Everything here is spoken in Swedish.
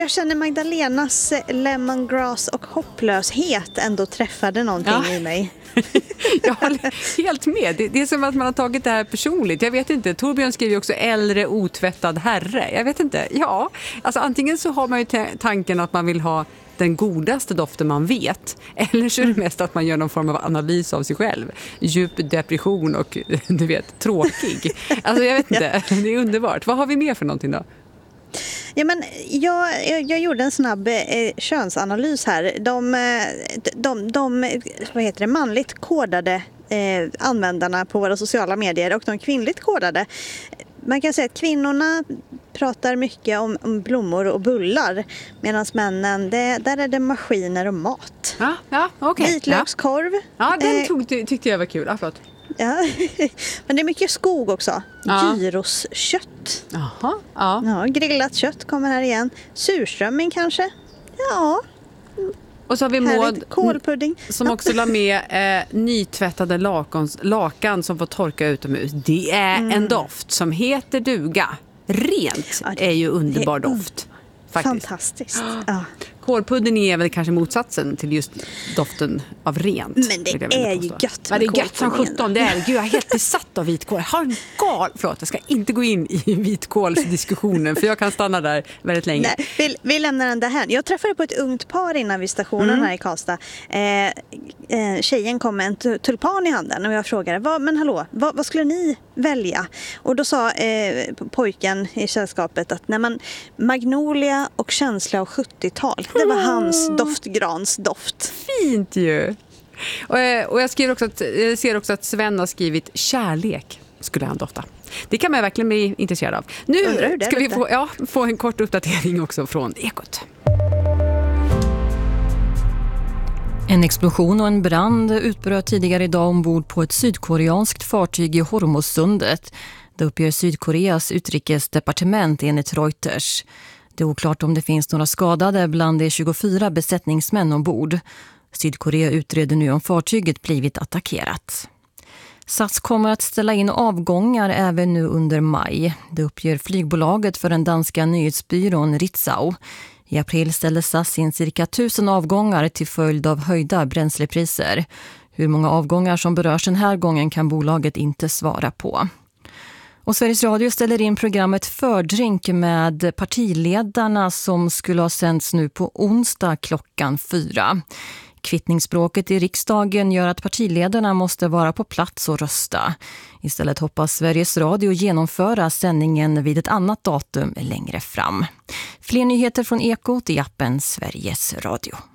Jag känner Magdalenas lemongrass och hopplöshet ändå träffade någonting i mig. Jag håller helt med. Det är som att man har tagit det här personligt. Jag vet inte, Torbjörn skriver ju också äldre otvättad herre. Jag vet inte, alltså antingen så har man ju tanken att man vill ha den godaste doften man vet. Eller så är det mest att man gör någon form av analys av sig själv. Djup depression och du vet, tråkig. Alltså jag vet inte, det är underbart. Vad har vi mer för någonting då? Ja, men jag gjorde en snabb könsanalys här. De vad heter det, manligt kodade användarna på våra sociala medier och de kvinnligt kodade. Man kan säga att kvinnorna pratar mycket om blommor och bullar medan männen, där är det maskiner och mat. Ja, okej. Vitlökskorv. Ja, den tyckte jag var kul. Förlåt. Ja, men det är mycket skog också. Gyroskött. Jaha, ja, grillat kött kommer här igen. Surströmming kanske. Ja. Och så har vi Maud kålpudding som också la med nytvättade lakan som får torka utomhus. Det är en doft som heter duga. Rent är ju underbar doft. Faktiskt. Fantastiskt. Ja. Kålpudding är väl kanske motsatsen till just doften av rent. Men det är ju gött. Ja, det är gött som 17. Det är Gud, jag är helt besatt av vitkål. Förlåt, jag ska inte gå in i vitkålsdiskussionen för jag kan stanna där väldigt länge. Nej, vi lämnar den där här. Jag träffade på ett ungt par innan vid stationen här i Karlstad. Tjejen kom med en tulpan i handen och jag frågade, vad skulle ni välja? Och då sa pojken i sällskapet att magnolia och känsla av 70-tal. Det var hans doftgrans doft. Fint ju! Och jag ser också att Sven har skrivit kärlek skulle han dofta. Det kan man verkligen bli intresserad av. Nu ska vi få en kort uppdatering också från Ekot. En explosion och en brand utbröt tidigare idag ombord på ett sydkoreanskt fartyg i Hormuzsundet. Det uppger Sydkoreas utrikesdepartement enligt Reuters. Det är oklart om det finns några skadade bland de 24 besättningsmän ombord. Sydkorea utreder nu om fartyget blivit attackerat. SAS kommer att ställa in avgångar även nu under maj. Det uppger flygbolaget för den danska nyhetsbyrån Ritzau. I april ställde SAS in cirka 1000 avgångar till följd av höjda bränslepriser. Hur många avgångar som berörs den här gången kan bolaget inte svara på. Och Sveriges Radio ställer in programmet Fördrink med partiledarna som skulle ha sänds nu på onsdag klockan 4. Kvittningsspråket i riksdagen gör att partiledarna måste vara på plats och rösta. Istället hoppas Sveriges Radio genomföra sändningen vid ett annat datum längre fram. Fler nyheter från Ekot i appen Sveriges Radio.